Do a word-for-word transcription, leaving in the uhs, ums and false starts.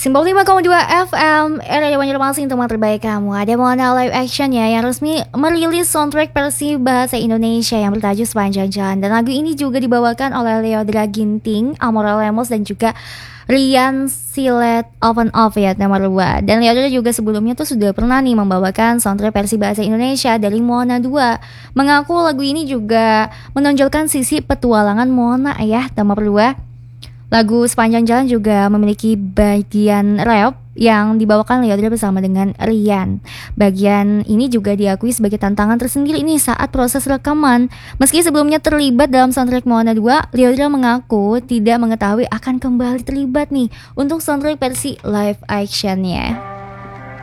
Simbol lima koma dua F M, Radio Banjarmasin, teman terbaik kamu. Ada Moana live action ya yang resmi merilis soundtrack versi bahasa Indonesia yang bertajuk Sepanjang Jalan. Dan lagu ini juga dibawakan oleh Leodra Ginting, Amora Lemos dan juga Rian Silet Open Off ya nomor dua. Dan Leodra juga sebelumnya tuh sudah pernah nih membawakan soundtrack versi bahasa Indonesia dari Moana dua. Mengaku lagu ini juga menonjolkan sisi petualangan Moana ya nomor dua. Lagu Sepanjang Jalan juga memiliki bagian rap yang dibawakan Leodra bersama dengan Rian. Bagian ini juga diakui sebagai tantangan tersendiri ini saat proses rekaman. Meski sebelumnya terlibat dalam soundtrack Moana dua, Leodra mengaku tidak mengetahui akan kembali terlibat nih untuk soundtrack versi live actionnya.